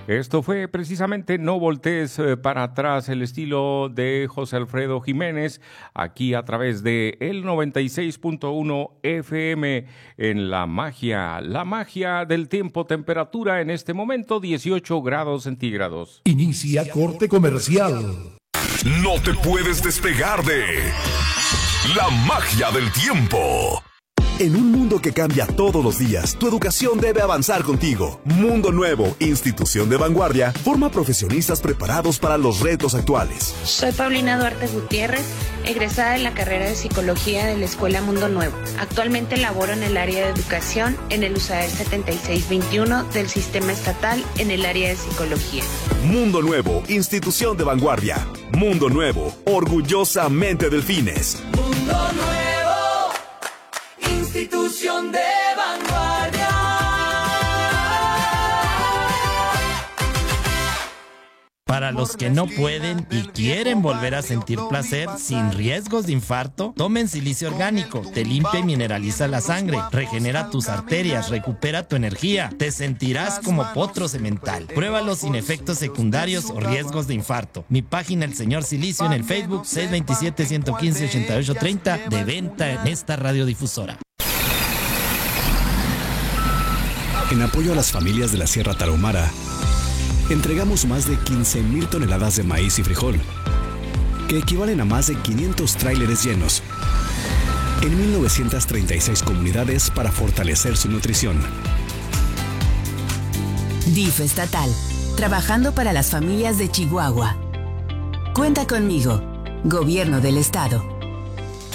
Esto fue precisamente No Voltees para atrás, el estilo de José Alfredo Jiménez, aquí a través de el 96.1 FM en La Magia del tiempo, temperatura en este momento 18 grados centígrados. Inicia corte comercial. No te puedes despegar de La Magia del tiempo. En un mundo que cambia todos los días, tu educación debe avanzar contigo. Mundo Nuevo, institución de vanguardia, forma profesionistas preparados para los retos actuales. Soy Paulina Duarte Gutiérrez, egresada de la carrera de Psicología de la Escuela Mundo Nuevo. Actualmente laboro en el área de educación en el USAER 7621 del Sistema Estatal en el área de Psicología. Mundo Nuevo, institución de vanguardia. Mundo Nuevo, orgullosamente Delfines. Mundo Nuevo, institución de vanguardia. Para los que no pueden y quieren volver a sentir placer sin riesgos de infarto, tomen silicio orgánico. Te limpia y mineraliza la sangre, regenera tus arterias, recupera tu energía. Te sentirás como potro semental. Pruébalo sin efectos secundarios o riesgos de infarto. Mi página El Señor Silicio en el Facebook 627-115-8830, de venta en esta radiodifusora. En apoyo a las familias de la Sierra Tarahumara, entregamos más de 15,000 toneladas de maíz y frijol, que equivalen a más de 500 tráileres llenos, en 1936 comunidades para fortalecer su nutrición. DIF estatal, trabajando para las familias de Chihuahua. Cuenta conmigo, Gobierno del Estado.